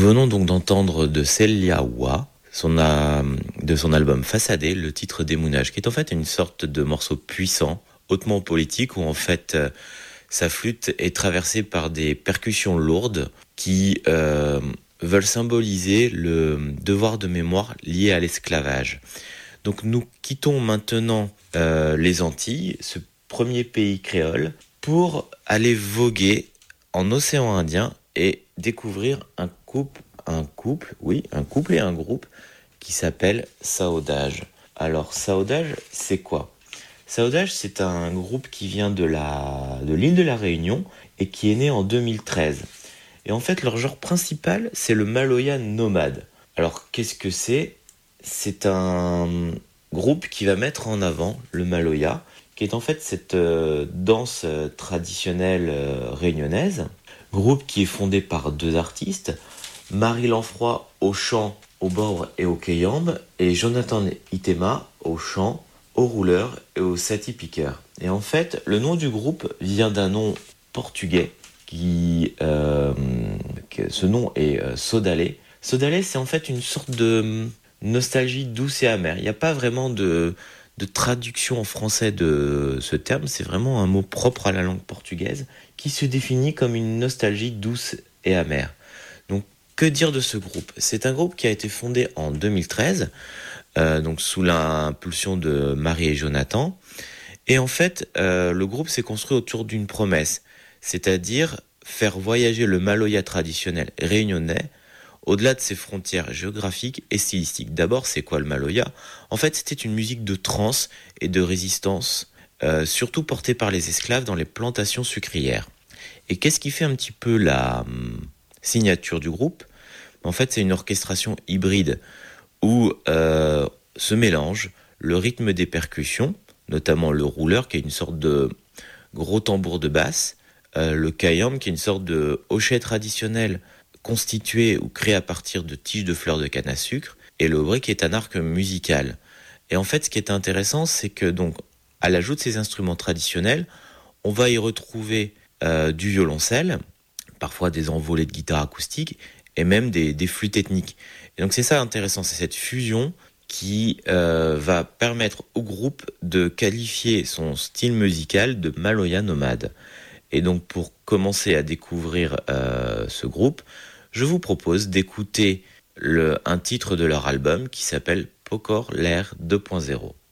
venons donc d'entendre de Celia Wa, de son album Façadé, le titre Démounage, qui est en fait une sorte de morceau puissant, hautement politique, où en fait sa flûte est traversée par des percussions lourdes qui veulent symboliser le devoir de mémoire lié à l'esclavage. Donc nous quittons maintenant les Antilles, ce premier pays créole, pour aller voguer en océan Indien et découvrir un couple et un groupe qui s'appelle Saodage. Alors Saodage, c'est quoi ? Saodage, c'est un groupe qui vient de l'île de la Réunion et qui est né en 2013. Et en fait, leur genre principal, c'est le maloya nomade. Alors, qu'est-ce que c'est ? C'est un groupe qui va mettre en avant le maloya, qui est en fait cette danse traditionnelle réunionnaise. Groupe qui est fondé par 2 artistes, Marie Lanfroy au chant, au bord et au kayambe, et Jonathan Itema au chant, au rouleur et au sati piqueur. Et en fait, le nom du groupe vient d'un nom portugais, ce nom est Sodalé. Sodalé, c'est en fait une sorte de nostalgie douce et amère. Il n'y a pas vraiment de traduction en français de ce terme, c'est vraiment un mot propre à la langue portugaise qui se définit comme une nostalgie douce et amère. Donc, que dire de ce groupe ? C'est un groupe qui a été fondé en 2013, donc sous l'impulsion de Marie et Jonathan. Et en fait, le groupe s'est construit autour d'une promesse, c'est-à-dire faire voyager le maloya traditionnel réunionnais au-delà de ses frontières géographiques et stylistiques. D'abord, c'est quoi le maloya ? En fait, c'était une musique de trance et de résistance, surtout portée par les esclaves dans les plantations sucrières. Et qu'est-ce qui fait un petit peu la signature du groupe ? En fait, c'est une orchestration hybride où se mélange le rythme des percussions, notamment le rouleur, qui est une sorte de gros tambour de basse, le kayambe, qui est une sorte de hochet traditionnel constitué ou créé à partir de tiges de fleurs de canne à sucre, et le obré qui est un arc musical. Et en fait, ce qui est intéressant, c'est que donc, à l'ajout de ces instruments traditionnels, on va y retrouver du violoncelle, parfois des envolées de guitare acoustique, et même des flûtes ethniques. Et donc c'est ça intéressant, c'est cette fusion qui va permettre au groupe de qualifier son style musical de maloya nomade. Et donc pour commencer à découvrir ce groupe, je vous propose d'écouter un titre de leur album qui s'appelle Pokor L'air 2.0.